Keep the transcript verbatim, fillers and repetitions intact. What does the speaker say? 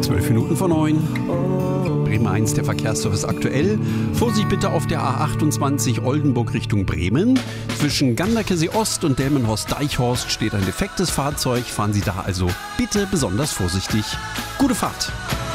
Zwölf Minuten vor neun. Bremen eins, der Verkehrsservice aktuell. Vorsicht bitte auf der A achtundzwanzig Oldenburg Richtung Bremen. Zwischen Ganderkesee Ost und Delmenhorst-Deichhorst steht ein defektes Fahrzeug. Fahren Sie da also bitte besonders vorsichtig. Gute Fahrt.